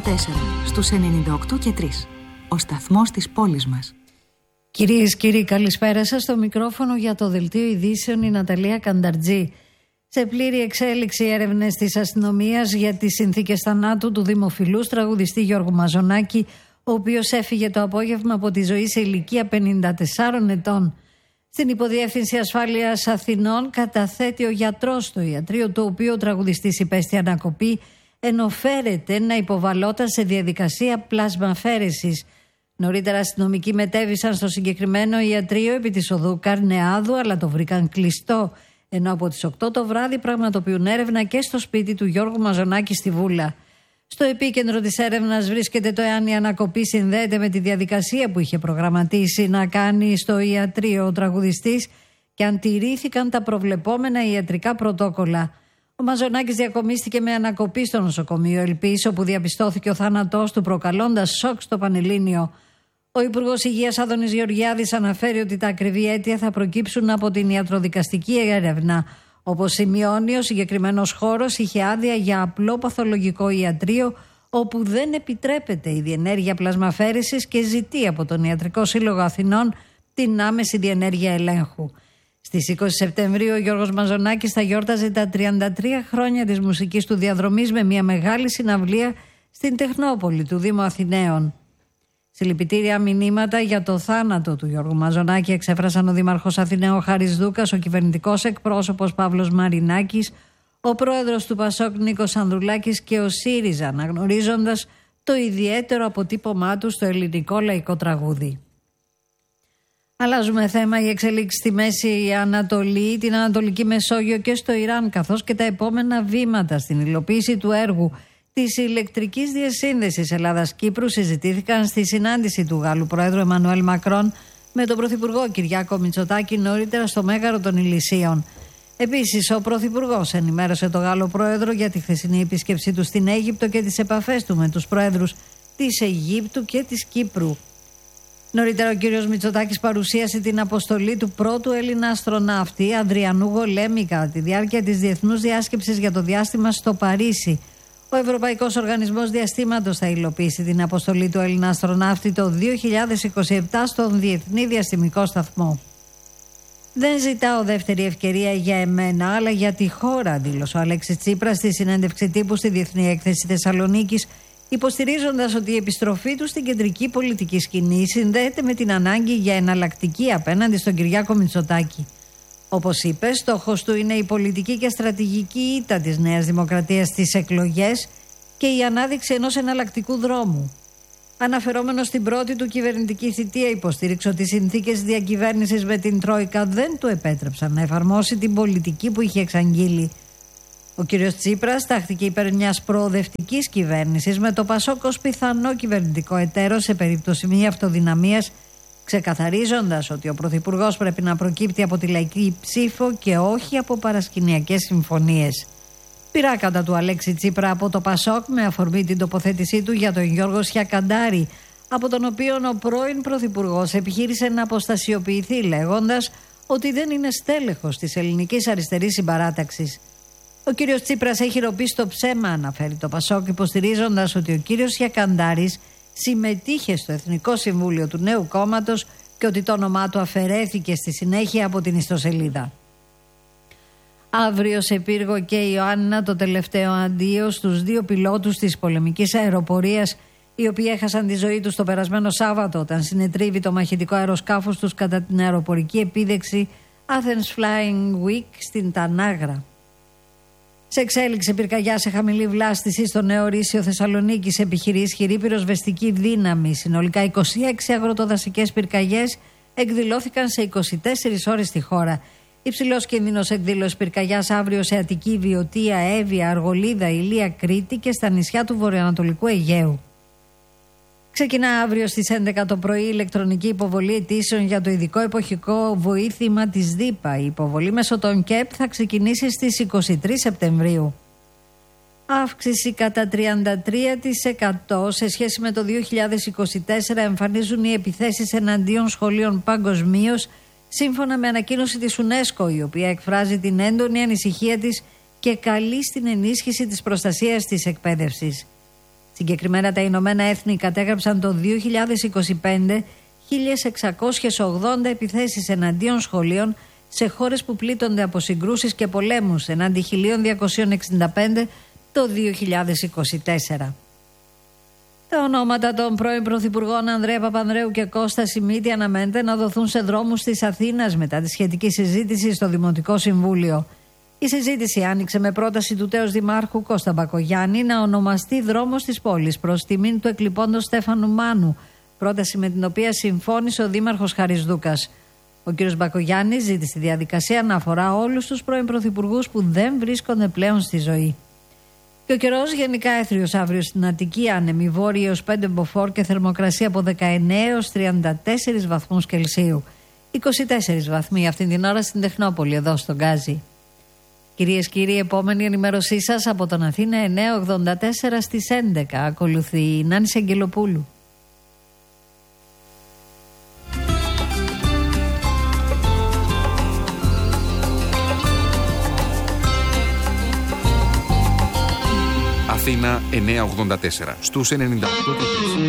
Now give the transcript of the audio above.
στους 98 και 3. Ο σταθμός της πόλης μας. Κυρίες, κύριοι, καλησπέρα σας. Στο μικρόφωνο για το Δελτίο Ειδήσεων η Ναταλία Κανταρτζή. Σε πλήρη εξέλιξη έρευνες της αστυνομίας για τις συνθήκες θανάτου του δημοφιλούς τραγουδιστή Γιώργου Μαζονάκη, ο οποίος έφυγε το απόγευμα από τη ζωή σε ηλικία 54 ετών. Στην Υποδιεύθυνση Ασφάλειας Αθηνών καταθέτει ο γιατρός στο ιατρείο του οποίου ο τραγουδιστής υπέστη ανακοπή, ενώ φέρεται να υποβαλόταν σε διαδικασία πλασμαφέρεσης. Νωρίτερα αστυνομικοί μετέβησαν στο συγκεκριμένο ιατρείο επί της οδού Καρνεάδου, αλλά το βρήκαν κλειστό, ενώ από τις 8 το βράδυ πραγματοποιούν έρευνα και στο σπίτι του Γιώργου Μαζονάκη στη Βούλα. Στο επίκεντρο της έρευνας βρίσκεται το εάν η ανακοπή συνδέεται με τη διαδικασία που είχε προγραμματίσει να κάνει στο ιατρείο ο τραγουδιστής και αν τηρήθηκαν τα προβλεπόμενα ιατρικά πρωτόκολλα. Ο Μαζονάκης διακομίστηκε με ανακοπή στο νοσοκομείο Ελπής, όπου διαπιστώθηκε ο θάνατός του, προκαλώντας σοκ στο Πανελλήνιο. Ο Υπουργός Υγείας Άδωνης Γεωργιάδης αναφέρει ότι τα ακριβή αίτια θα προκύψουν από την ιατροδικαστική έρευνα. Όπως σημειώνει, ο συγκεκριμένος χώρος είχε άδεια για απλό παθολογικό ιατρείο, όπου δεν επιτρέπεται η διενέργεια πλασμαφέρεσης και ζητεί από τον Ιατρικό Σύλλογο Αθηνών την άμεση διενέργεια ελέγχου. Στις 20 Σεπτεμβρίου ο Γιώργος Μαζονάκης θα γιόρταζε τα 33 χρόνια της μουσικής του διαδρομής με μια μεγάλη συναυλία στην Τεχνόπολη του Δήμου Αθηναίων. Συλληπιτήρια μηνύματα για το θάνατο του Γιώργου Μαζονάκη εξέφρασαν ο Δήμαρχος Αθηναίων Χάρης Δούκας, ο κυβερνητικός εκπρόσωπος Παύλος Μαρινάκης, ο πρόεδρος του Πασόκ Νίκος Ανδρουλάκης και ο ΣΥΡΙΖΑ, αναγνωρίζοντας το ιδιαίτερο αποτύπωμά του στο ελληνικό λαϊκό τραγούδι. Αλλάζουμε θέμα. Η εξελίξη στη Μέση Ανατολή, την Ανατολική Μεσόγειο και στο Ιράν, καθώς και τα επόμενα βήματα στην υλοποίηση του έργου της ηλεκτρικής διασύνδεσης Ελλάδας-Κύπρου συζητήθηκαν στη συνάντηση του Γάλλου Πρόεδρου Εμμανουέλ Μακρόν με τον Πρωθυπουργό Κυριάκο Μητσοτάκη νωρίτερα στο Μέγαρο των Ηλυσίων. Επίσης, ο Πρωθυπουργός ενημέρωσε τον Γάλλο Πρόεδρο για τη χθεσινή επίσκεψή του στην Αίγυπτο και τις επαφές του με τους πρόεδρους της Αιγύπτου και της Κύπρου. Νωρίτερα, ο κύριος Μητσοτάκης παρουσίασε την αποστολή του πρώτου Έλληνα αστροναύτη, Ανδριανού Γολέμη, κατά τη διάρκεια της Διεθνούς Διάσκεψης για το Διάστημα στο Παρίσι. Ο Ευρωπαϊκός Οργανισμός Διαστήματος θα υλοποιήσει την αποστολή του Έλληνα αστροναύτη το 2027 στον Διεθνή Διαστημικό Σταθμό. Δεν ζητάω δεύτερη ευκαιρία για εμένα, αλλά για τη χώρα, δήλωσε ο Αλέξης Τσίπρας στη συνέντευξη τύπου στη Διεθνή Έκθεση Θεσσαλονίκης, υποστηρίζοντας ότι η επιστροφή του στην κεντρική πολιτική σκηνή συνδέεται με την ανάγκη για εναλλακτική απέναντι στον Κυριάκο Μητσοτάκη. Όπως είπε, στόχος του είναι η πολιτική και στρατηγική ήττα της Νέας Δημοκρατίας στις εκλογές και η ανάδειξη ενός εναλλακτικού δρόμου. Αναφερόμενος στην πρώτη του κυβερνητική θητεία, υποστήριξε ότι οι συνθήκες διακυβέρνησης με την Τρόικα δεν του επέτρεψαν να εφαρμόσει την πολιτική που είχε εξαγγείλει. Ο κ. Τσίπρας τάχθηκε υπέρ μιας προοδευτικής κυβέρνησης με το Πασόκ ως πιθανό κυβερνητικό εταίρο σε περίπτωση μη αυτοδυναμίας, ξεκαθαρίζοντας ότι ο Πρωθυπουργός πρέπει να προκύπτει από τη λαϊκή ψήφο και όχι από παρασκηνιακές συμφωνίες. Πειρά κατά του Αλέξη Τσίπρα από το Πασόκ με αφορμή την τοποθέτησή του για τον Γιώργο Σιακαντάρη, από τον οποίο ο πρώην Πρωθυπουργός επιχείρησε να αποστασιοποιηθεί, λέγοντας ότι δεν είναι στέλεχος της ελληνικής αριστερής συμπαράταξης. Ο κύριος Τσίπρας έχει ροπεί στο ψέμα, αναφέρει το Πασόκ, υποστηρίζοντας ότι ο κύριος Σιακαντάρης συμμετείχε στο Εθνικό Συμβούλιο του Νέου Κόμματος και ότι το όνομά του αφαιρέθηκε στη συνέχεια από την ιστοσελίδα. Αύριο σε Πύργο και Ιωάννινα το τελευταίο αντίο στους δύο πιλότους της πολεμικής αεροπορίας, οι οποίοι έχασαν τη ζωή τους το περασμένο Σάββατο όταν συνετρίβει το μαχητικό αεροσκάφος τους κατά την αεροπορική επίδεξη Athens Flying Week στην Τανάγρα. Σε εξέλιξη, πυρκαγιά σε χαμηλή βλάστηση στο Νέο Ρήσιο Θεσσαλονίκης επιχειρεί ισχυρή πυροσβεστική δύναμη. Συνολικά 26 αγροτοδασικές πυρκαγιές εκδηλώθηκαν σε 24 ώρες στη χώρα. Υψηλός κίνδυνος εκδήλωσης πυρκαγιάς αύριο σε Αττική, Βιωτία, Εύβοια, Αργολίδα, Ηλία, Κρήτη και στα νησιά του βορειοανατολικού Αιγαίου. Ξεκινά αύριο στις 11 το πρωί η ηλεκτρονική υποβολή αιτήσεων για το ειδικό εποχικό βοήθημα της ΔΥΠΑ. Η υποβολή μέσω των ΚΕΠ θα ξεκινήσει στις 23 Σεπτεμβρίου. Αύξηση κατά 33% σε σχέση με το 2024 εμφανίζουν οι επιθέσεις εναντίον σχολείων παγκοσμίως, σύμφωνα με ανακοίνωση της UNESCO, η οποία εκφράζει την έντονη ανησυχία της και καλεί στην ενίσχυση της προστασίας της εκπαίδευσης. Συγκεκριμένα τα Ηνωμένα Έθνη κατέγραψαν το 2025 1.680 επιθέσεις εναντίον σχολείων σε χώρες που πλήττονται από συγκρούσεις και πολέμους, εναντί 1.265 το 2024. Τα ονόματα των πρώην Πρωθυπουργών Ανδρέα Παπανδρέου και Κώστα Σιμίτη αναμένεται να δοθούν σε δρόμους της Αθήνας μετά τη σχετική συζήτηση στο Δημοτικό Συμβούλιο. Η συζήτηση άνοιξε με πρόταση του τέως Δημάρχου Κώστα Μπακογιάννη να ονομαστεί δρόμος της πόλης προς τιμήν του εκλειπώντος Στέφανου Μάνου, πρόταση με την οποία συμφώνησε ο Δήμαρχος Χαρισδούκας. Ο κ. Μπακογιάννης ζήτησε τη διαδικασία να αφορά όλους τους πρώην πρωθυπουργούς που δεν βρίσκονται πλέον στη ζωή. Και ο καιρός γενικά έθριος αύριο στην Αττική, άνεμη βόρεια έως 5 μποφόρ και θερμοκρασία από 19 έως 34 βαθμούς Κελσίου. 24 βαθμοί αυτή την ώρα στην Τεχνόπολη, εδώ στον Γκάζι. Κυρίες και κύριοι, επόμενη ενημέρωσή σας από τον Αθήνα 9:84 στις 11. Ακολουθεί η Νάνση Αγγελοπούλου. Αθήνα 9:84 στους 98.